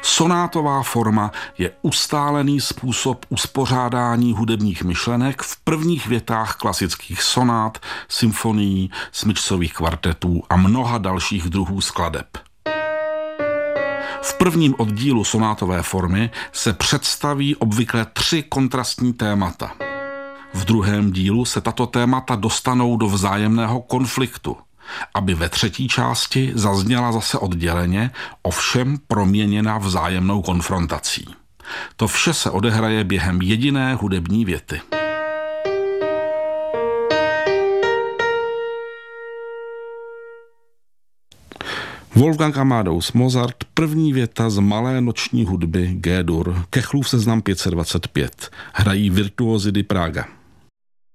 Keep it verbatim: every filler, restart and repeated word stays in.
Sonátová forma je ustálený způsob uspořádání hudebních myšlenek v prvních větách klasických sonát, symfonií, smyčcových kvartetů a mnoha dalších druhů skladeb. V prvním oddílu sonátové formy se představí obvykle tři kontrastní témata. V druhém dílu se tato témata dostanou do vzájemného konfliktu, aby ve třetí části zazněla zase odděleně, ovšem proměněna vzájemnou konfrontací. To vše se odehraje během jediné hudební věty. Wolfgang Amadeus Mozart, první věta z Malé noční hudby G-dur, Kechlův seznam pět set dvacet pět. Hrají Virtuosi di Praga.